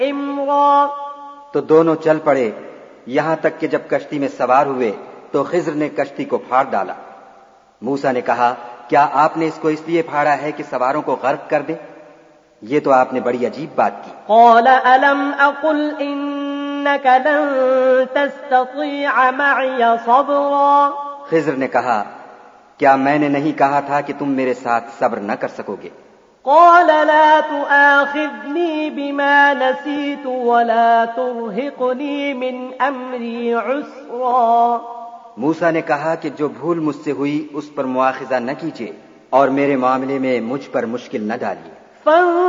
इम्रा। तो दोनों चल पड़े, यहां तक कि जब कश्ती में सवार हुए तो खिज्र ने कश्ती को फाड़ डाला। मूसा ने कहा, क्या आपने इसको इसलिए फाड़ा है कि सवारों को गर्क कर दे? ये तो आपने बड़ी अजीब बात की। क़ाल अलम अक़ुल इन्नक लन तस्ततीअ मअय सब्रा। खिज्र ने कहा, क्या मैंने नहीं कहा था कि तुम मेरे साथ सब्र न कर सकोगे? क़ाल ला तुआखिज़नी बिमा नसीतु वला तुरहिक़नी मिन अम्री उस्रा। मूसा ने कहा कि जो भूल मुझसे हुई उस पर मुआखिजा न कीजिए और मेरे मामले में मुझ पर मुश्किल न डालिए।